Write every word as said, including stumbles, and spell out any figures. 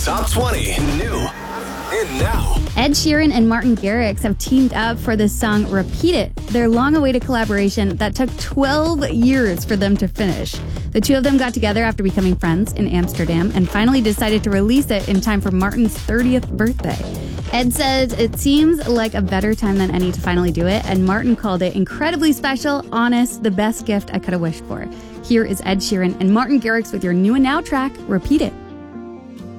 Top twenty New in Now. Ed Sheeran and Martin Garrix have teamed up for the song Repeat It, their long-awaited collaboration that took twelve years for them to finish. The two of them got together after becoming friends in Amsterdam and finally decided to release it in time for Martin's thirtieth birthday. Ed says it seems like a better time than any to finally do it, and Martin called it incredibly special, honest, the best gift I could have wished for. Here is Ed Sheeran and Martin Garrix with your new and now track, Repeat It.